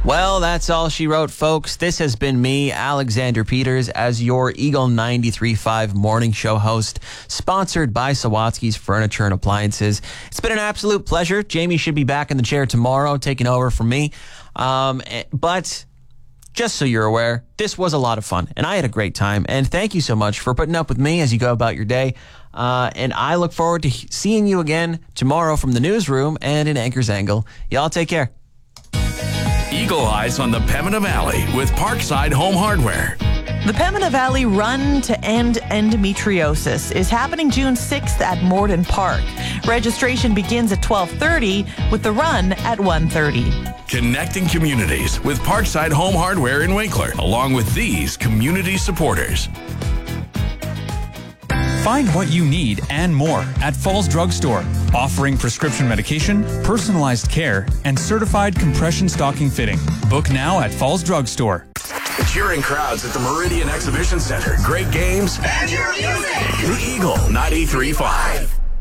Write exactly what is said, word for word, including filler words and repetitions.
Well, that's all she wrote, folks. This has been me, Alexander Peters, as your Eagle ninety-three point five morning show host, sponsored by Sawatsky's Furniture and Appliances. It's been an absolute pleasure. Jamie should be back in the chair tomorrow, taking over from me. Um, but just so you're aware, this was a lot of fun, and I had a great time. And thank you so much for putting up with me as you go about your day. Uh, and I look forward to seeing you again tomorrow from the newsroom and in Anchor's Angle. Y'all take care. Eagle Eyes on the Pembina Valley with Parkside Home Hardware. The Pembina Valley Run to End Endometriosis is happening June sixth at Morden Park. Registration begins at twelve thirty with the run at one thirty. Connecting communities with Parkside Home Hardware in Winkler, along with these community supporters. Find what you need and more at Falls Drug Store, offering prescription medication, personalized care, and certified compression stocking fitting. Book now at Falls Drug Store. Cheering crowds at the Meridian Exhibition Center. Great games. And your music. The Eagle ninety-three point five.